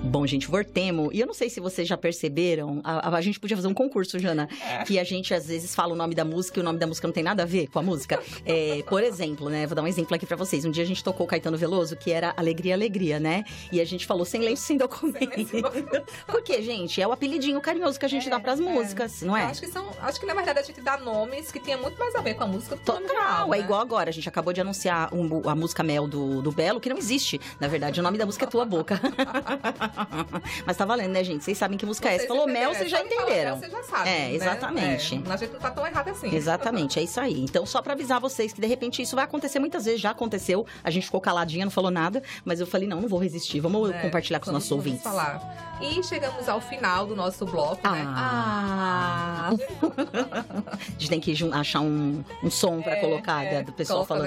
Bom, gente, Vortemo, e eu não sei se vocês já perceberam, a gente podia fazer um concurso, Jana, que a gente às vezes fala o nome da música e o nome da música não tem nada a ver com a música. Por exemplo, né, vou dar um exemplo aqui pra vocês. Um dia a gente tocou Caetano Veloso, que era Alegria, Alegria, né? E a gente falou sem lenço, sem documento. Porque, gente, é o apelidinho carinhoso que a gente dá pras músicas, não é? Acho que na verdade a gente dá nomes que tinha muito mais a ver com a música do que o nome Total, real, né? é igual agora, a gente acabou de anunciar a música Mel do Belo, que não existe. Na verdade, o nome da música é Tua Boca. Mas tá valendo, né, gente? Vocês sabem que música é essa. Falou Mel, vocês já entenderam. Você já sabe, né? Exatamente. A gente não tá tão errado assim. Exatamente, é isso aí. Então, só pra avisar vocês que, de repente, isso vai acontecer muitas vezes. Já aconteceu. A gente ficou caladinha, não falou nada. Mas eu falei, não vou resistir. Vamos compartilhar com os nossos ouvintes. Falar. E chegamos ao final do nosso bloco, né? A gente tem que achar um som pra colocar do pessoal falando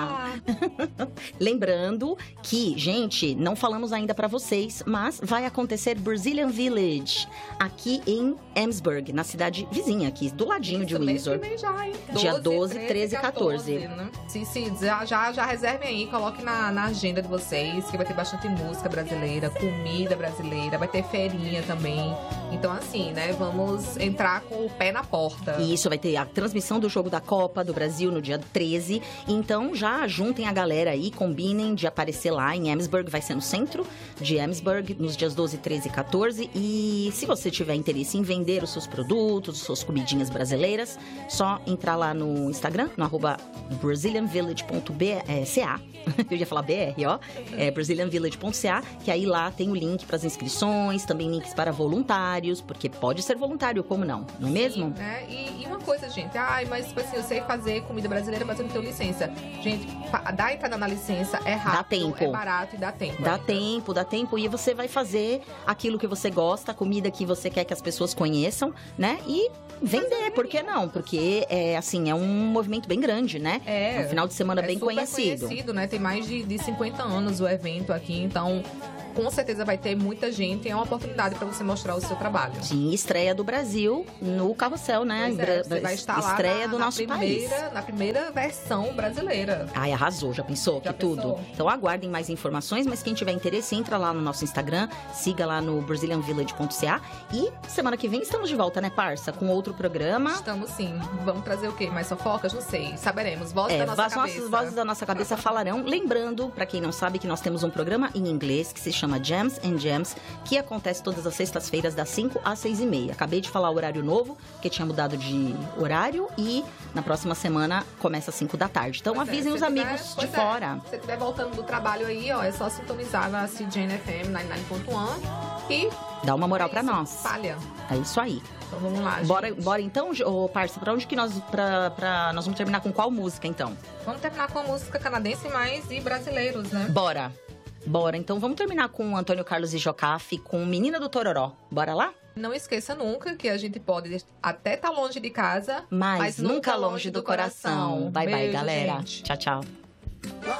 Lembrando que, gente, não falamos ainda pra vocês, mas vai acontecer Brazilian Village aqui em Amesburg, na cidade vizinha aqui, do ladinho de Windsor. Já, hein? Dia 12, 13 e 14. Né? Já reservem aí, coloque na agenda de vocês, que vai ter bastante música brasileira, comida brasileira, vai ter feirinha também. Então, assim, né, vamos entrar com o pé na porta. E isso, vai ter a transmissão do jogo da Copa do Brasil no dia 13. Então, já juntem a galera aí, combinem de aparecer lá em Amesburg, vai ser no centro de Amesburg, nos dias 12, 13 e 14. E se você tiver interesse em vender os seus produtos, suas comidinhas brasileiras, só entrar lá no Instagram, no @brazilianvillage.ca. Eu ia falar BR, ó. brazilianvillage.ca, que aí lá tem o link para as inscrições, também links para voluntários, porque pode ser voluntário, como não? Não é mesmo? Né? E uma coisa, gente, mas tipo assim, eu sei fazer comida brasileira, mas eu não tenho licença. Gente, dá entrada na licença, é rápido, dá tempo. É barato e dá tempo. Dá tempo, e você vai fazer aquilo que você gosta, a comida que você quer que as pessoas conheçam, né? E vender, por que não? Porque, assim, é um movimento bem grande, né? É um final de semana bem conhecido. Né? Tem mais de 50 anos o evento aqui, então com certeza vai ter muita gente, é uma oportunidade para você mostrar o seu trabalho. Sim, estreia do Brasil no Carrossel, né? Você vai estar lá estreia do nosso país. Na primeira versão brasileira. Ai, arrasou, já pensou? Tudo. Então aguardem mais informações, mas quem tiver interesse, entra lá no nosso Instagram, siga lá no brazilianvillage.ca e semana que vem estamos de volta, né, parça? Com outro programa. Estamos sim. Vamos trazer o quê? Mais fofocas? Não sei. Saberemos. Vozes da nossa cabeça. Vozes da nossa cabeça falarão. Lembrando, para quem não sabe, que nós temos um programa em inglês que se chama Jams and Jams, que acontece todas as sextas-feiras das 5 às 6h30. Acabei de falar o horário novo, porque tinha mudado de horário, e na próxima semana começa às 5 da tarde. Então avisem os amigos de fora. Se você estiver voltando do trabalho aí, ó, é só sintonizar na CJN FM 99.1 e dá uma moral pra nós. Espalha. É isso aí. Então vamos lá, Bora então, parça, pra onde que nós vamos terminar com qual música, então? Vamos terminar com a música canadense e brasileiros, né? Bora, então vamos terminar com Antônio Carlos e Jocafe, com Menina do Tororó. Bora lá? Não esqueça nunca que a gente pode até estar longe de casa, mas nunca longe do coração. Bye, bye, galera. Gente. Tchau, tchau.